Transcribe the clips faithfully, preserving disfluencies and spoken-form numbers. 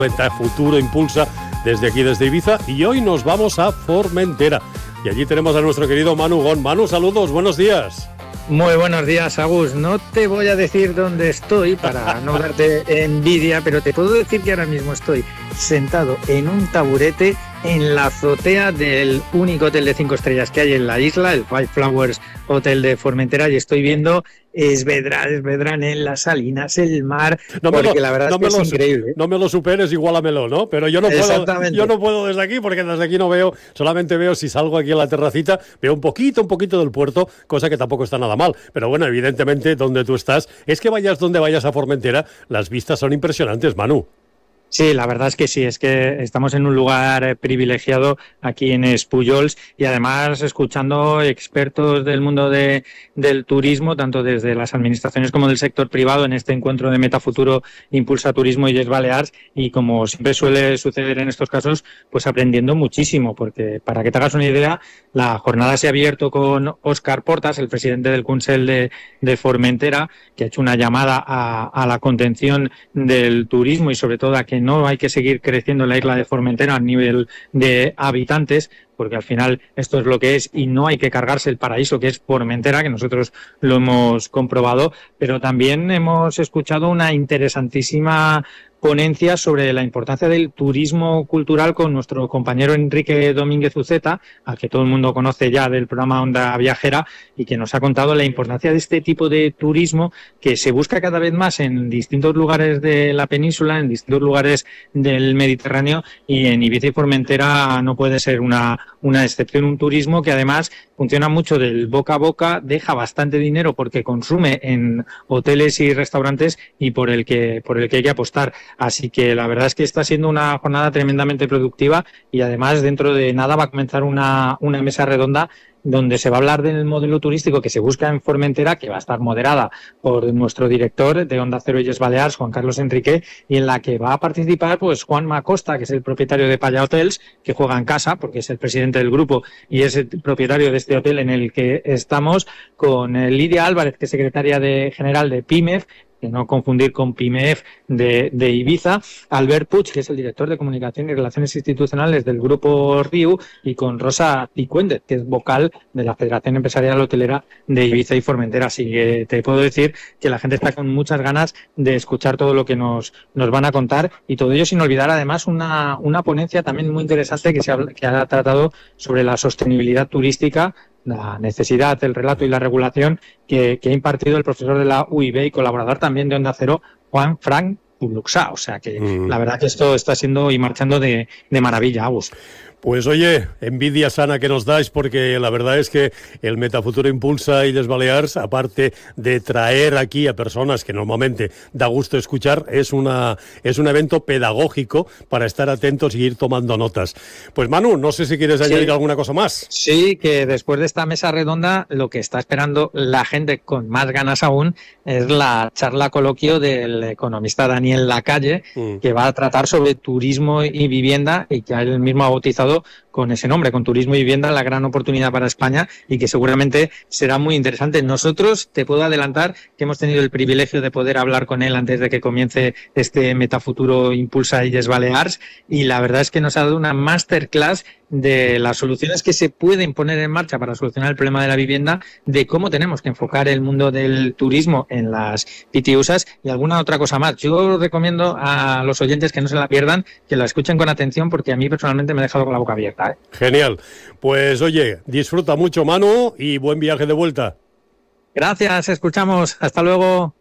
Metafuturo Impulsa desde aquí, desde Ibiza, y hoy nos vamos a Formentera. Y allí tenemos a nuestro querido Manu Gon. Manu, saludos, buenos días. Muy buenos días, Agus. No te voy a decir dónde estoy para no darte envidia, pero te puedo decir que ahora mismo estoy sentado en un taburete en la azotea del único hotel de cinco estrellas que hay en la isla, el Five Flowers Hotel de Formentera, y estoy viendo Esvedra, Esvedran en las salinas, el mar, no porque lo, la verdad no es que es lo, increíble. No me lo superes, igualamelo, ¿no? Pero yo no puedo, yo no puedo desde aquí, porque desde aquí no veo, solamente veo, si salgo aquí a la terracita, veo un poquito, un poquito del puerto, cosa que tampoco está nada mal. Pero bueno, evidentemente, donde tú estás, es que vayas donde vayas a Formentera, las vistas son impresionantes, Manu. Sí, la verdad es que sí, es que estamos en un lugar privilegiado aquí en Espullols y además escuchando expertos del mundo de, del turismo, tanto desde las administraciones como del sector privado, en este encuentro de Metafuturo Impulsa Turismo y Illes Balears, y como siempre suele suceder en estos casos, pues aprendiendo muchísimo, porque para que te hagas una idea, la jornada se ha abierto con Óscar Portas, el presidente del Consell de, de Formentera, que ha hecho una llamada a, a la contención del turismo y sobre todo a que no hay que seguir creciendo en la isla de Formentera a nivel de habitantes, porque al final esto es lo que es y no hay que cargarse el paraíso que es Formentera, que nosotros lo hemos comprobado, pero también hemos escuchado una interesantísima ponencia sobre la importancia del turismo cultural con nuestro compañero Enrique Domínguez Uceta, al que todo el mundo conoce ya del programa Onda Viajera, y que nos ha contado la importancia de este tipo de turismo que se busca cada vez más en distintos lugares de la península, en distintos lugares del Mediterráneo, y en Ibiza y Formentera no puede ser una, una excepción, un turismo que además funciona mucho del boca a boca, deja bastante dinero porque consume en hoteles y restaurantes y por el que, por el que hay que apostar. Así que la verdad es que está siendo una jornada tremendamente productiva y además dentro de nada va a comenzar una, una mesa redonda donde se va a hablar del modelo turístico que se busca en Formentera, que va a estar moderada por nuestro director de Onda Cero Illes Balears, Juan Carlos Enrique, y en la que va a participar pues Juan Macosta, que es el propietario de Paya Hotels, que juega en casa porque es el presidente del grupo y es el propietario de este hotel en el que estamos, con Lidia Álvarez, que es secretaria de general de PIMEF, que no confundir con PIMEF de, de Ibiza, Albert Puig, que es el director de Comunicación y Relaciones Institucionales del Grupo Riu, y con Rosa Picuéndez, que es vocal de la Federación Empresarial Hotelera de Ibiza y Formentera. Así que te puedo decir que la gente está con muchas ganas de escuchar todo lo que nos, nos van a contar, y todo ello sin olvidar además una, una ponencia también muy interesante que, se ha, que ha tratado sobre la sostenibilidad turística, la necesidad, el relato y la regulación que, que ha impartido el profesor de la U I B y colaborador también de Onda Cero, Juan Frank Puluxá. O sea que mm. la verdad que esto está siendo y marchando de, de maravilla, Agus. Pues oye, envidia sana que nos dais, porque la verdad es que el Metafuturo Impulsa Illes Balears, aparte de traer aquí a personas que normalmente da gusto escuchar, es una es un evento pedagógico para estar atentos y ir tomando notas. Pues Manu, no sé si quieres añadir sí. alguna cosa más. Sí, que después de esta mesa redonda lo que está esperando la gente con más ganas aún es la charla coloquio del economista Daniel Lacalle, mm. que va a tratar sobre turismo y vivienda, y que él mismo ha bautizado con ese nombre, con turismo y vivienda, la gran oportunidad para España, y que seguramente será muy interesante. Nosotros, te puedo adelantar que hemos tenido el privilegio de poder hablar con él antes de que comience este Metafuturo Impulsa Illes Balears, y la verdad es que nos ha dado una masterclass de las soluciones que se pueden poner en marcha para solucionar el problema de la vivienda, de cómo tenemos que enfocar el mundo del turismo en las pitiusas y alguna otra cosa más. Yo recomiendo a los oyentes que no se la pierdan, que la escuchen con atención, porque a mí personalmente me ha dejado con la boca abierta, ¿eh? Genial. Pues oye, disfruta mucho, Manu, y buen viaje de vuelta. Gracias, escuchamos. Hasta luego.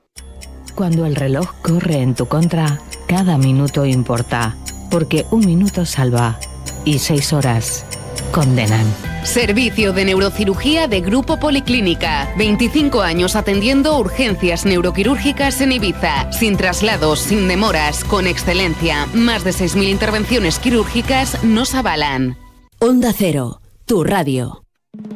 Cuando el reloj corre en tu contra, cada minuto importa, porque un minuto salva y seis horas condenan. Servicio de neurocirugía de Grupo Policlínica. veinticinco años atendiendo urgencias neuroquirúrgicas en Ibiza. Sin traslados, sin demoras, con excelencia. Más de seis mil intervenciones quirúrgicas nos avalan. Onda Cero, tu radio.